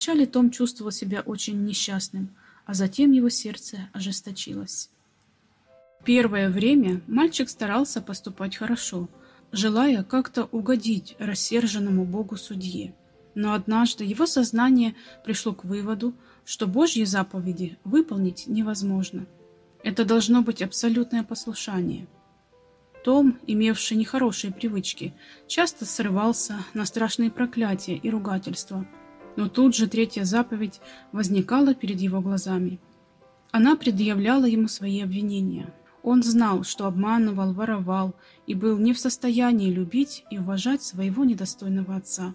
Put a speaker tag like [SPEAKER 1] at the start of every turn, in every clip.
[SPEAKER 1] Вначале Том чувствовал себя очень несчастным, а затем его сердце ожесточилось. Первое время мальчик старался поступать хорошо, желая как-то угодить рассерженному Богу-судье. Но однажды его сознание пришло к выводу, что Божьи заповеди выполнить невозможно. Это должно быть абсолютное послушание. Том, имевший нехорошие привычки, часто срывался на страшные проклятия и ругательства. Но тут же третья заповедь возникала перед его глазами. Она предъявляла ему свои обвинения. Он знал, что обманывал, воровал и был не в состоянии любить и уважать своего недостойного отца.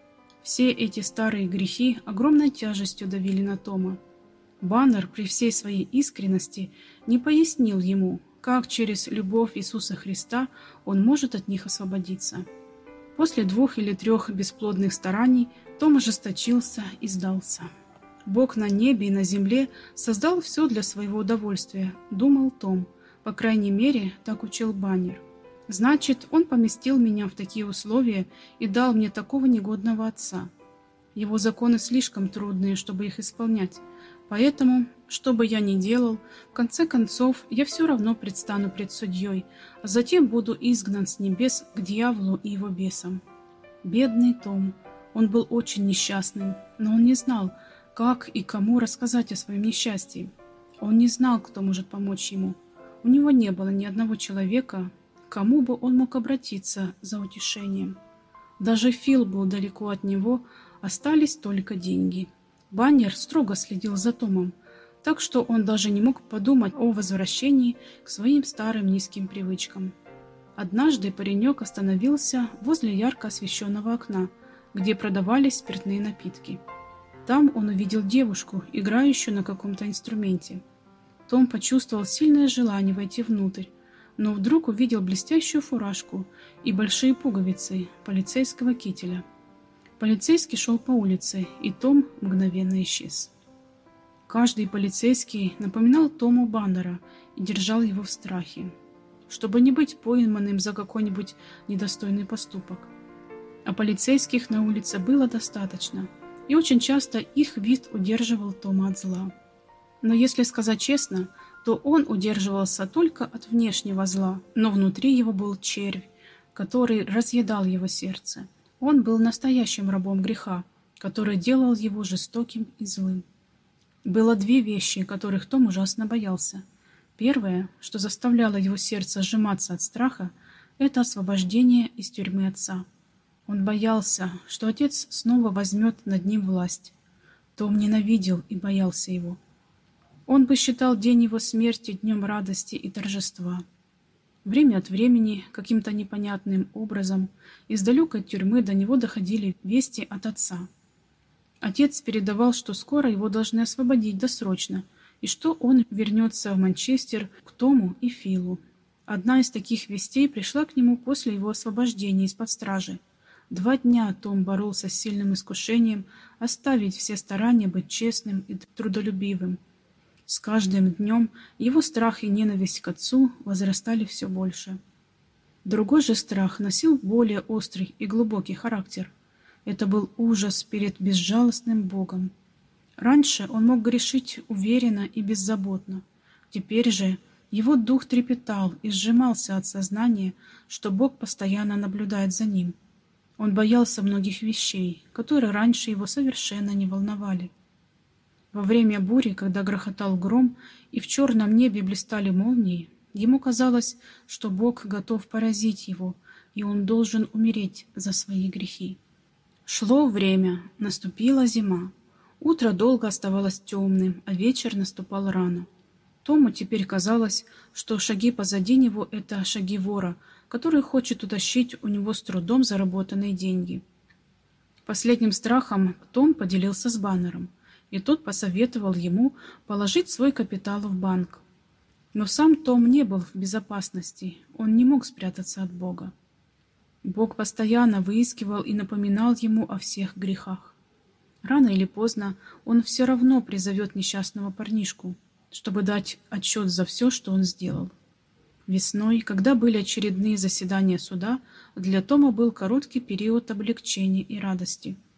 [SPEAKER 1] Все эти старые грехи огромной тяжестью давили на Тома. Баннер при всей своей искренности не пояснил ему, как через любовь Иисуса Христа он может от них освободиться. После 2 или 3 бесплодных стараний Том ожесточился и сдался. «Бог на небе и на земле создал все для своего удовольствия», — думал Том. По крайней мере, так учил Баннер. «Значит, он поместил меня в такие условия и дал мне такого негодного отца. Его законы слишком трудные, чтобы их исполнять. Поэтому, что бы я ни делал, в конце концов, я все равно предстану пред судьей, а затем буду изгнан с небес к дьяволу и его бесам». Бедный Том. Он был очень несчастным, но он не знал, как и кому рассказать о своем несчастье. Он не знал, кто может помочь ему. У него не было ни одного человека, к кому бы он мог обратиться за утешением. Даже Фил был далеко от него, остались только деньги. Баннер строго следил за Томом, так что он даже не мог подумать о возвращении к своим старым низким привычкам. Однажды паренек остановился возле ярко освещенного окна, где продавались спиртные напитки. Там он увидел девушку, играющую на каком-то инструменте. Том почувствовал сильное желание войти внутрь, но вдруг увидел блестящую фуражку и большие пуговицы полицейского кителя. Полицейский шел по улице, и Том мгновенно исчез. Каждый полицейский напоминал Тому Баннера и держал его в страхе, чтобы не быть пойманным за какой-нибудь недостойный поступок. А полицейских на улице было достаточно, и очень часто их вид удерживал Тома от зла. Но если сказать честно, то он удерживался только от внешнего зла, но внутри его был червь, который разъедал его сердце. Он был настоящим рабом греха, который делал его жестоким и злым. Было 2 вещи, которых Том ужасно боялся. Первое, что заставляло его сердце сжиматься от страха, это освобождение из тюрьмы отца. Он боялся, что отец снова возьмет над ним власть. Том ненавидел и боялся его. Он бы считал день его смерти днем радости и торжества. Время от времени, каким-то непонятным образом, из далекой тюрьмы до него доходили вести от отца. Отец передавал, что скоро его должны освободить досрочно, и что он вернется в Манчестер к Тому и Филу. Одна из таких вестей пришла к нему после его освобождения из-под стражи. 2 дня Том боролся с сильным искушением оставить все старания быть честным и трудолюбивым. С каждым днем его страх и ненависть к отцу возрастали все больше. Другой же страх носил более острый и глубокий характер. Это был ужас перед безжалостным Богом. Раньше он мог грешить уверенно и беззаботно. Теперь же его дух трепетал и сжимался от сознания, что Бог постоянно наблюдает за ним. Он боялся многих вещей, которые раньше его совершенно не волновали. Во время бури, когда грохотал гром и в черном небе блистали молнии, ему казалось, что Бог готов поразить его, и он должен умереть за свои грехи. Шло время, наступила зима. Утро долго оставалось темным, а вечер наступал рано. Тому теперь казалось, что шаги позади него — это шаги вора, который хочет утащить у него с трудом заработанные деньги. Последним страхом Том поделился с Баннером, и тот посоветовал ему положить свой капитал в банк. Но сам Том не был в безопасности, он не мог спрятаться от Бога. Бог постоянно выискивал и напоминал ему о всех грехах. Рано или поздно он все равно призовет несчастного парнишку, чтобы дать отчет за все, что он сделал. Весной, когда были очередные заседания суда, для Тома был короткий период облегчения и радости.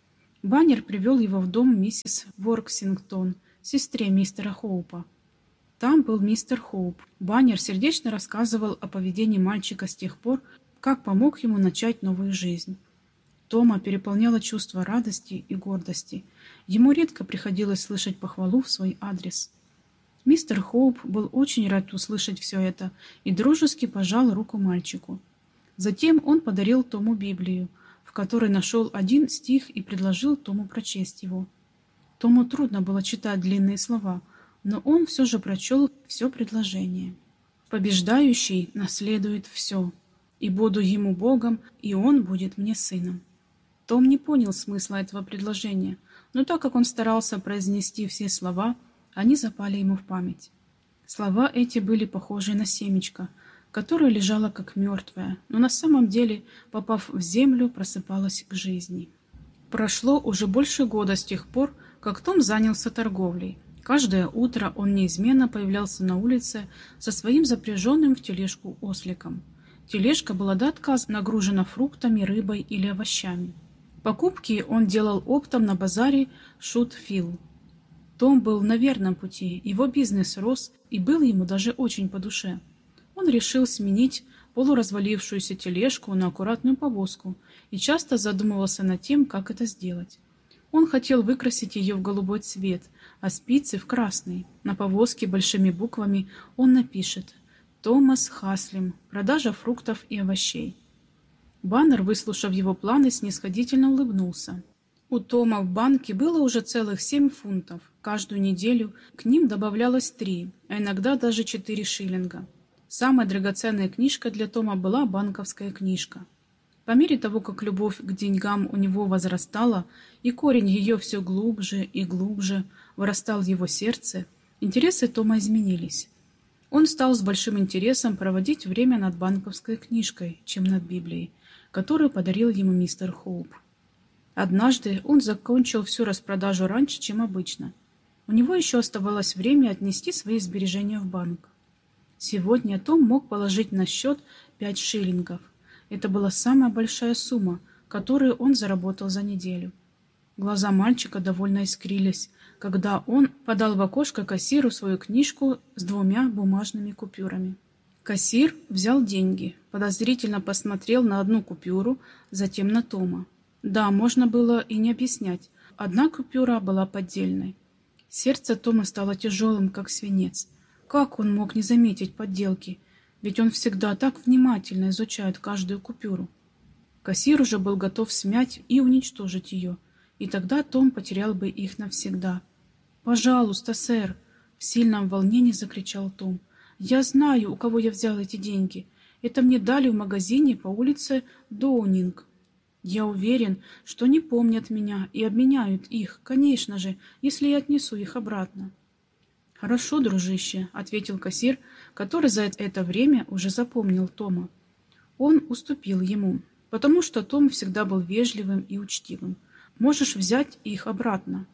[SPEAKER 1] Баннер привел его в дом миссис Ворксингтон, сестре мистера Хоупа. Там был мистер Хоуп. Баннер сердечно рассказывал о поведении мальчика с тех пор, как помог ему начать новую жизнь. Тома переполняло чувство радости и гордости. Ему редко приходилось слышать похвалу в свой адрес. Мистер Хоуп был очень рад услышать все это и дружески пожал руку мальчику. Затем он подарил Тому Библию, в которой нашел один стих и предложил Тому прочесть его. Тому трудно было читать длинные слова, но он все же прочел все предложение. «Побеждающий наследует все, и буду ему Богом, и он будет мне сыном». Том не понял смысла этого предложения, но так как он старался произнести все слова, они запали ему в память. Слова эти были похожи на семечко, которое лежало как мертвое, но на самом деле, попав в землю, просыпалось к жизни. Прошло уже больше года с тех пор, как Том занялся торговлей. Каждое утро он неизменно появлялся на улице со своим запряженным в тележку осликом. Тележка была до отказа нагружена фруктами, рыбой или овощами. Покупки он делал оптом на базаре Шут-Филл. Том был на верном пути, его бизнес рос и был ему даже очень по душе. Он решил сменить полуразвалившуюся тележку на аккуратную повозку и часто задумывался над тем, как это сделать. Он хотел выкрасить ее в голубой цвет, а спицы в красный. На повозке большими буквами он напишет «Томас Хаслим. Продажа фруктов и овощей». Баннер, выслушав его планы, снисходительно улыбнулся. У Тома в банке было уже целых 7 фунтов. Каждую неделю к ним добавлялось 3, а иногда даже 4 шиллинга. Самой драгоценной книжкой для Тома была банковская книжка. По мере того, как любовь к деньгам у него возрастала, и корень ее все глубже и глубже вырастал в его сердце, интересы Тома изменились. Он стал с большим интересом проводить время над банковской книжкой, чем над Библией, которую подарил ему мистер Хоуп. Однажды он закончил всю распродажу раньше, чем обычно. У него еще оставалось время отнести свои сбережения в банк. Сегодня Том мог положить на счет 5 шиллингов. Это была самая большая сумма, которую он заработал за неделю. Глаза мальчика довольно искрились, когда он подал в окошко кассиру свою книжку с 2 бумажными купюрами. Кассир взял деньги, подозрительно посмотрел на одну купюру, затем на Тома. Да, можно было и не объяснять. Одна купюра была поддельной. Сердце Тома стало тяжелым, как свинец. Как он мог не заметить подделки? Ведь он всегда так внимательно изучает каждую купюру. Кассир уже был готов смять и уничтожить ее, и тогда Том потерял бы их навсегда. «Пожалуйста, сэр!» — в сильном волнении закричал Том. «Я знаю, у кого я взял эти деньги. Это мне дали в магазине по улице Доунинг. Я уверен, что не помнят меня и обменяют их, конечно же, если я отнесу их обратно». «Хорошо, дружище», — ответил кассир, который за это время уже запомнил Тома. Он уступил ему, потому что Том всегда был вежливым и учтивым. «Можешь взять их обратно».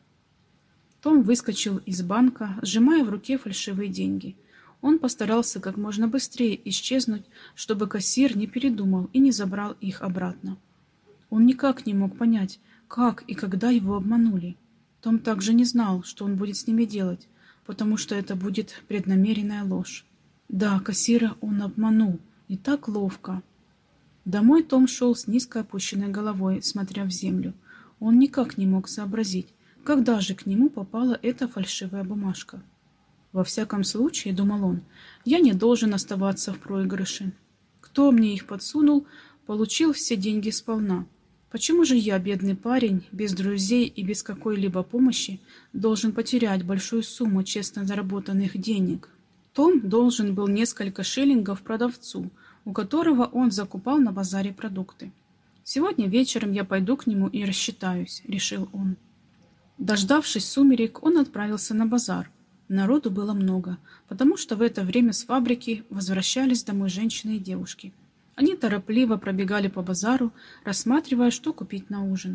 [SPEAKER 1] Том выскочил из банка, сжимая в руке фальшивые деньги. Он постарался как можно быстрее исчезнуть, чтобы кассир не передумал и не забрал их обратно. Он никак не мог понять, как и когда его обманули. Том также не знал, что он будет с ними делать, потому что это будет преднамеренная ложь. Да, кассира он обманул, и так ловко. Домой Том шел с низко опущенной головой, смотря в землю. Он никак не мог сообразить, когда же к нему попала эта фальшивая бумажка. Во всяком случае, думал он, я не должен оставаться в проигрыше. Кто мне их подсунул, получил все деньги сполна. Почему же я, бедный парень, без друзей и без какой-либо помощи, должен потерять большую сумму честно заработанных денег? Том должен был несколько шиллингов продавцу, у которого он закупал на базаре продукты. «Сегодня вечером я пойду к нему и рассчитаюсь», — решил он. Дождавшись сумерек, он отправился на базар. Народу было много, потому что в это время с фабрики возвращались домой женщины и девушки. Они торопливо пробегали по базару, рассматривая, что купить на ужин.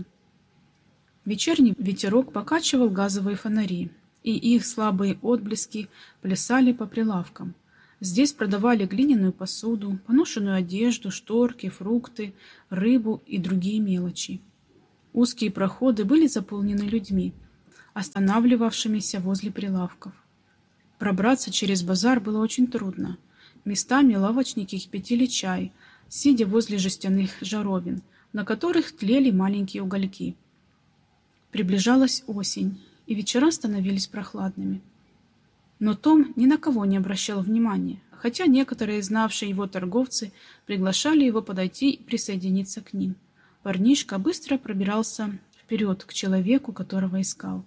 [SPEAKER 1] Вечерний ветерок покачивал газовые фонари, и их слабые отблески плясали по прилавкам. Здесь продавали глиняную посуду, поношенную одежду, шторки, фрукты, рыбу и другие мелочи. Узкие проходы были заполнены людьми, останавливавшимися возле прилавков. Пробраться через базар было очень трудно. Местами лавочники кипятили чай, сидя возле жестяных жаровин, на которых тлели маленькие угольки. Приближалась осень, и вечера становились прохладными. Но Том ни на кого не обращал внимания, хотя некоторые знавшие его торговцы приглашали его подойти и присоединиться к ним. Парнишка быстро пробирался вперед к человеку, которого искал.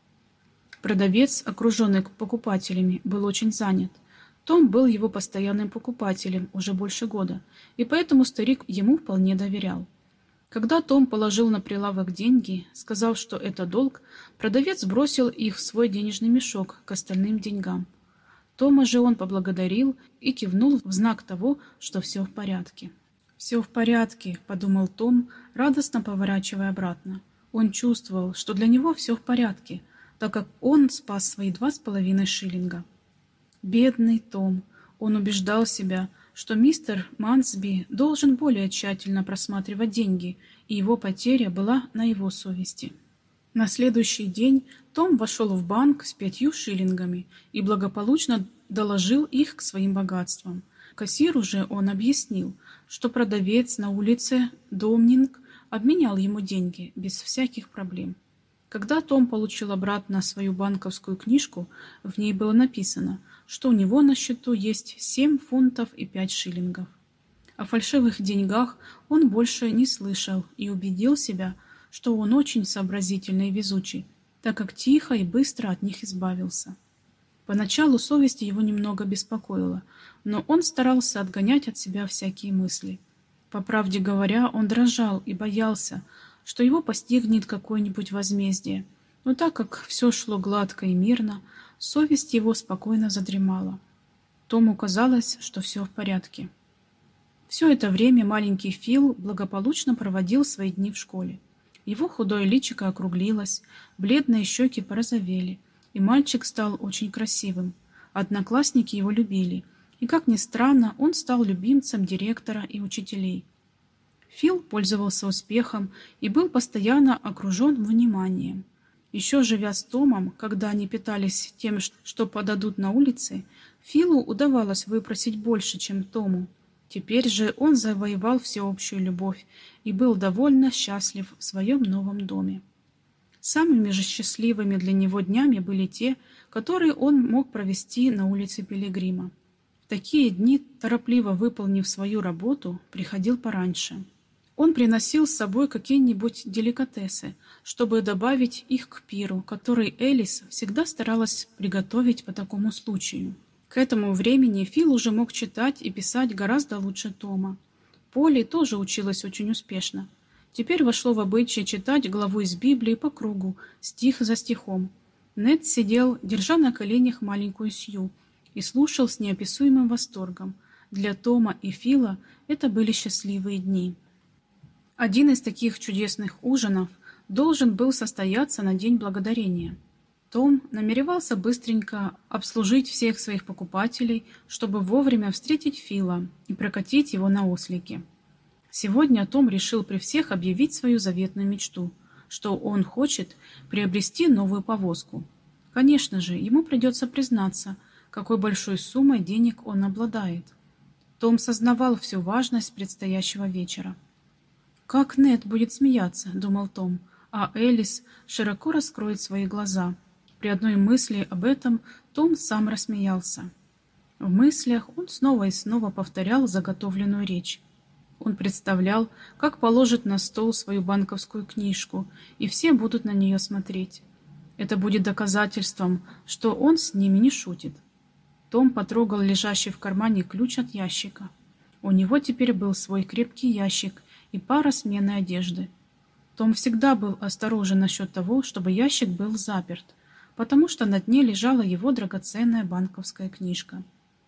[SPEAKER 1] Продавец, окруженный покупателями, был очень занят. Том был его постоянным покупателем уже больше года, и поэтому старик ему вполне доверял. Когда Том положил на прилавок деньги, сказав, что это долг, продавец бросил их в свой денежный мешок к остальным деньгам. Тома же он поблагодарил и кивнул в знак того, что все в порядке. «Все в порядке», — подумал Том, радостно поворачивая обратно. Он чувствовал, что для него все в порядке, так как он спас свои 2,5 шиллинга. Бедный Том! Он убеждал себя, что мистер Мансби должен более тщательно просматривать деньги, и его потеря была на его совести. На следующий день Том вошел в банк с 5 шиллингами и благополучно доложил их к своим богатствам. Кассиру же он объяснил, что продавец на улице Домнинг обменял ему деньги без всяких проблем. Когда Том получил обратно свою банковскую книжку, в ней было написано, что у него на счету есть 7 фунтов и 5 шиллингов. О фальшивых деньгах он больше не слышал и убедил себя, что он очень сообразительный и везучий, так как тихо и быстро от них избавился. Поначалу совесть его немного беспокоила, но он старался отгонять от себя всякие мысли. По правде говоря, он дрожал и боялся, что его постигнет какое-нибудь возмездие, но так как все шло гладко и мирно, совесть его спокойно задремала. Тому казалось, что все в порядке. Все это время маленький Фил благополучно проводил свои дни в школе. Его худое личико округлилось, бледные щеки порозовели, и мальчик стал очень красивым. Одноклассники его любили, и, как ни странно, он стал любимцем директора и учителей. Фил пользовался успехом и был постоянно окружен вниманием. Еще живя с Томом, когда они питались тем, что подадут на улице, Филу удавалось выпросить больше, чем Тому. Теперь же он завоевал всеобщую любовь и был довольно счастлив в своем новом доме. Самыми же счастливыми для него днями были те, которые он мог провести на улице Пилигрима. В такие дни, торопливо выполнив свою работу, приходил пораньше. Он приносил с собой какие-нибудь деликатесы, чтобы добавить их к пиру, который Элис всегда старалась приготовить по такому случаю. К этому времени Фил уже мог читать и писать гораздо лучше Тома. Полли тоже училась очень успешно. Теперь вошло в обычай читать главу из Библии по кругу, стих за стихом. Нед сидел, держа на коленях маленькую Сью, и слушал с неописуемым восторгом. Для Тома и Фила это были счастливые дни. Один из таких чудесных ужинов должен был состояться на День Благодарения. Том намеревался быстренько обслужить всех своих покупателей, чтобы вовремя встретить Фила и прокатить его на ослике. Сегодня Том решил при всех объявить свою заветную мечту, что он хочет приобрести новую повозку. Конечно же, ему придется признаться, какой большой суммой денег он обладает. Том сознавал всю важность предстоящего вечера. «Как Нед будет смеяться», — думал Том, а Элис широко раскроет свои глаза. При одной мысли об этом Том сам рассмеялся. В мыслях он снова и снова повторял заготовленную речь. Он представлял, как положит на стол свою банковскую книжку, и все будут на нее смотреть. Это будет доказательством, что он с ними не шутит. Том потрогал лежащий в кармане ключ от ящика. У него теперь был свой крепкий ящик и пара сменной одежды. Том всегда был осторожен насчет того, чтобы ящик был заперт, потому что на дне лежала его драгоценная банковская книжка.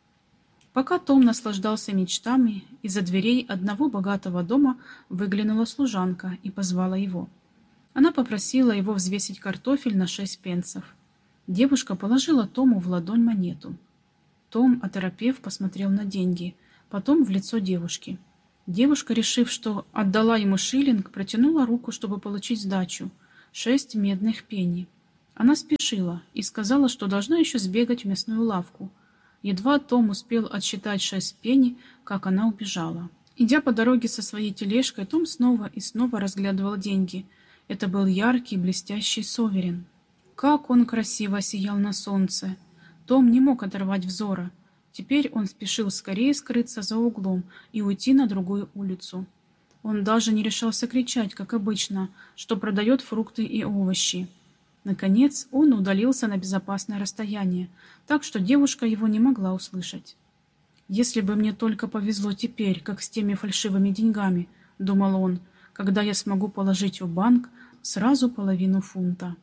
[SPEAKER 1] Пока Том наслаждался мечтами, из-за дверей одного богатого дома выглянула служанка и позвала его. Она попросила его взвесить картофель на 6 пенсов. Девушка положила Тому в ладонь монету. Том, оторопев, посмотрел на деньги, потом в лицо девушки. Девушка, решив, что отдала ему шиллинг, протянула руку, чтобы получить сдачу. 6 медных пенни. Она спешила и сказала, что должна еще сбегать в мясную лавку. Едва Том успел отсчитать 6 пенни, как она убежала. Идя по дороге со своей тележкой, Том снова и снова разглядывал деньги. Это был яркий, блестящий соверен. Как он красиво сиял на солнце! Том не мог оторвать взора. Теперь он спешил скорее скрыться за углом и уйти на другую улицу. Он даже не решался кричать, как обычно, что продает фрукты и овощи. Наконец он удалился на безопасное расстояние, так что девушка его не могла услышать. «Если бы мне только повезло теперь, как с теми фальшивыми деньгами», — думал он, — «когда я смогу положить в банк сразу половину фунта».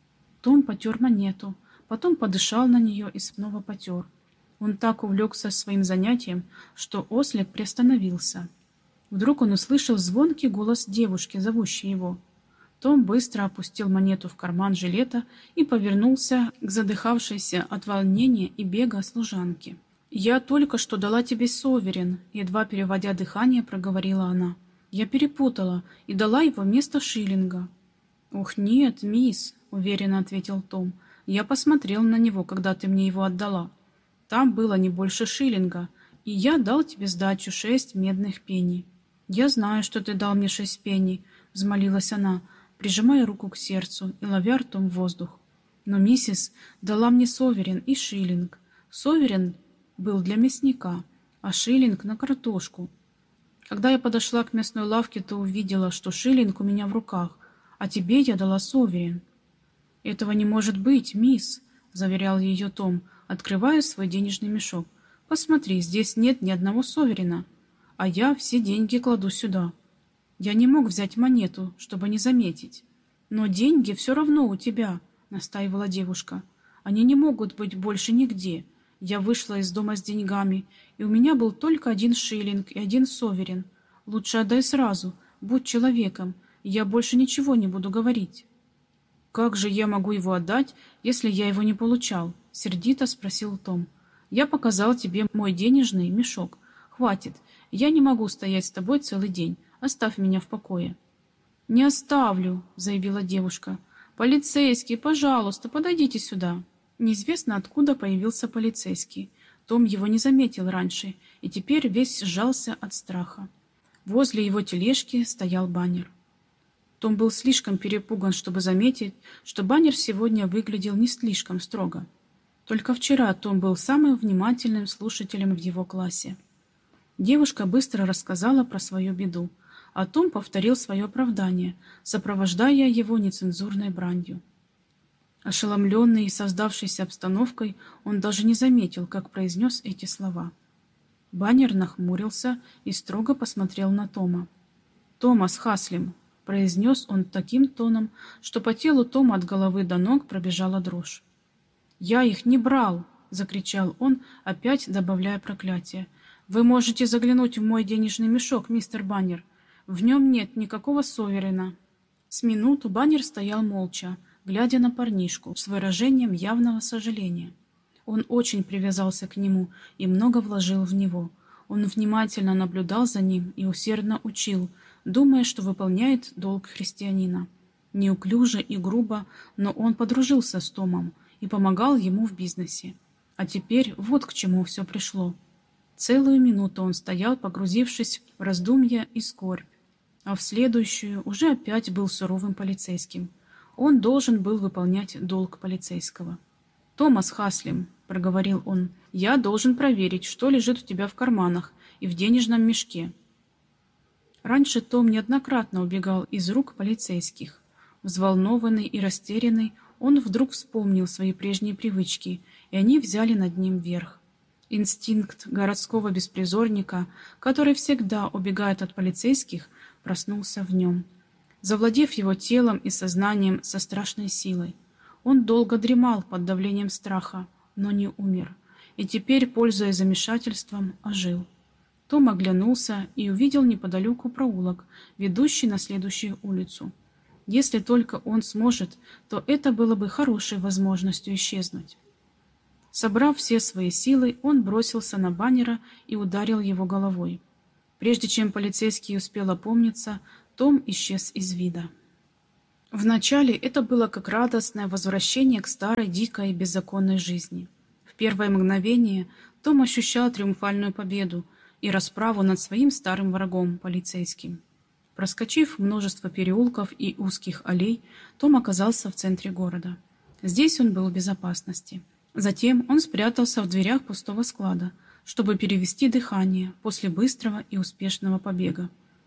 [SPEAKER 1] Том потер монету, потом подышал на нее и снова потер. Он так увлекся своим занятием, что ослик приостановился. Вдруг он услышал звонкий голос девушки, зовущей его. Том быстро опустил монету в карман жилета и повернулся к задыхавшейся от волнения и бега служанке. «Я только что дала тебе соверен», — едва переводя дыхание, проговорила она. «Я перепутала и дала его вместо шиллинга». «Ох, нет, мисс», — уверенно ответил Том. «Я посмотрел на него, когда ты мне его отдала. Там было не больше шиллинга, и я дал тебе сдачу 6 медных пенни». «Я знаю, что ты дал мне 6 пенни», — взмолилась она, прижимая руку к сердцу и ловя ртом воздух. «Но миссис дала мне соверен и шиллинг. Соверен был для мясника, а шиллинг на картошку. Когда я подошла к мясной лавке, то увидела, что шиллинг у меня в руках, а тебе я дала соверен». «Этого не может быть, мисс», — заверял ее Том, открывая свой денежный мешок. «Посмотри, здесь нет ни одного соверена, а я все деньги кладу сюда. Я не мог взять монету, чтобы не заметить». «Но деньги все равно у тебя», — настаивала девушка. «Они не могут быть больше нигде. Я вышла из дома с деньгами, и у меня был только 1 шиллинг и 1 соверен. Лучше отдай сразу, будь человеком, и я больше ничего не буду говорить». «Как же я могу его отдать, если я его не получал?» — сердито спросил Том. «Я показал тебе мой денежный мешок. Хватит, я не могу стоять с тобой целый день. Оставь меня в покое». «Не оставлю», — заявила девушка. «Полицейский, пожалуйста, подойдите сюда». Неизвестно, откуда появился полицейский. Том его не заметил раньше, и теперь весь сжался от страха. Возле его тележки стоял Баннер. Том был слишком перепуган, чтобы заметить, что Баннер сегодня выглядел не слишком строго. Только вчера Том был самым внимательным слушателем в его классе. Девушка быстро рассказала про свою беду, а Том повторил свое оправдание, сопровождая его нецензурной бранью. Ошеломленный создавшейся обстановкой, он даже не заметил, как произнес эти слова. Баннер нахмурился и строго посмотрел на Тома. «Томас Хаслим», — произнес он таким тоном, что по телу Тома от головы до ног пробежала дрожь. «Я их не брал!» — закричал он, опять добавляя проклятие. «Вы можете заглянуть в мой денежный мешок, мистер Баннер. В нем нет никакого соверена». С минуту Баннер стоял молча, глядя на парнишку с выражением явного сожаления. Он очень привязался к нему и много вложил в него. Он внимательно наблюдал за ним и усердно учил, думая, что выполняет долг христианина. Неуклюже и грубо, но он подружился с Томом и помогал ему в бизнесе. А теперь вот к чему все пришло. Целую минуту он стоял, погрузившись в раздумья и скорбь, а в следующую уже опять был суровым полицейским. Он должен был выполнять долг полицейского. «Томас Хаслим», — проговорил он, — «я должен проверить, что лежит у тебя в карманах и в денежном мешке». Раньше Том неоднократно убегал из рук полицейских. Взволнованный и растерянный, он вдруг вспомнил свои прежние привычки, и они взяли над ним верх. Инстинкт городского беспризорника, который всегда убегает от полицейских, проснулся в нем, завладев его телом и сознанием со страшной силой. Он долго дремал под давлением страха, но не умер, и теперь, пользуясь замешательством, ожил. Том оглянулся и увидел неподалеку проулок, ведущий на следующую улицу. Если только он сможет, то это было бы хорошей возможностью исчезнуть. Собрав все свои силы, он бросился на Баннера и ударил его головой. Прежде чем полицейский успел опомниться, Том исчез из вида. Вначале это было как радостное возвращение к старой, дикой и беззаконной жизни. В первое мгновение Том ощущал триумфальную победу и расправу над своим старым врагом, полицейским. Проскочив множество переулков и узких аллей, Том оказался в центре города. Здесь он был в безопасности. Затем он спрятался в дверях пустого склада, чтобы перевести дыхание после быстрого и успешного побега.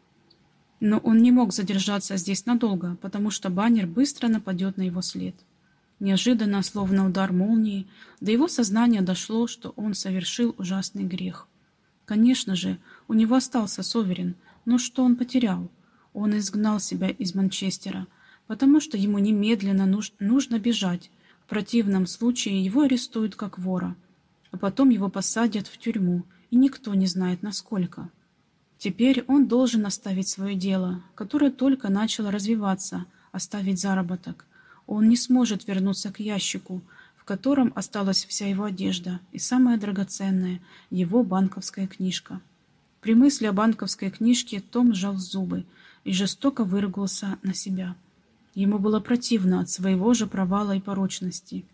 [SPEAKER 1] Но он не мог задержаться здесь надолго, потому что Баннер быстро нападет на его след. Неожиданно, словно удар молнии, до его сознания дошло, что он совершил ужасный грех. Конечно же, у него остался Соверен, но что он потерял? Он изгнал себя из Манчестера, потому что ему немедленно нужно бежать. В противном случае его арестуют как вора, а потом его посадят в тюрьму, и никто не знает насколько. Теперь он должен оставить свое дело, которое только начало развиваться, оставить заработок. Он не сможет вернуться к ящику, в котором осталась вся его одежда и самое драгоценное – его банковская книжка. При мысли о банковской книжке Том сжал зубы и жестоко выругался на себя. Ему было противно от своего же провала и порочности.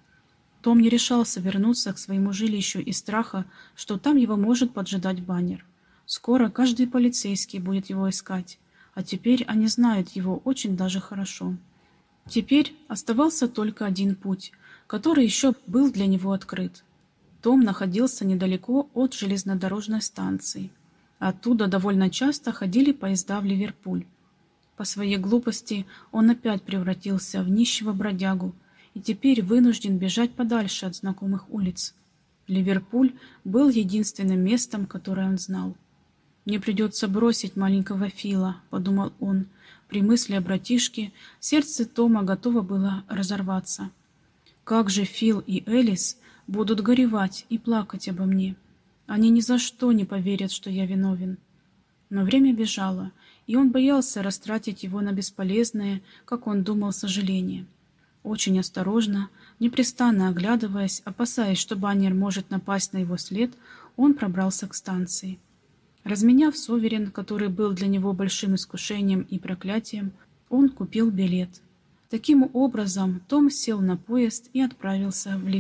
[SPEAKER 1] Том не решался вернуться к своему жилищу из страха, что там его может поджидать Баннер. Скоро каждый полицейский будет его искать, а теперь они знают его очень даже хорошо. Теперь оставался только один путь, который еще был для него открыт. Том находился недалеко от железнодорожной станции. Оттуда довольно часто ходили поезда в Ливерпуль. По своей глупости он опять превратился в нищего бродягу и теперь вынужден бежать подальше от знакомых улиц. Ливерпуль был единственным местом, которое он знал. «Мне придется бросить маленького Фила», — подумал он. При мысли о братишке сердце Тома готово было разорваться. «Как же Фил и Элис будут горевать и плакать обо мне? Они ни за что не поверят, что я виновен». Но время бежало, и он боялся растратить его на бесполезное, как он думал, сожаление. Очень осторожно, непрестанно оглядываясь, опасаясь, что Баннер может напасть на его след, он пробрался к станции. Разменяв Соверен, который был для него большим искушением и проклятием, он купил билет. Таким образом, Том сел на поезд и отправился в Ливерпуль.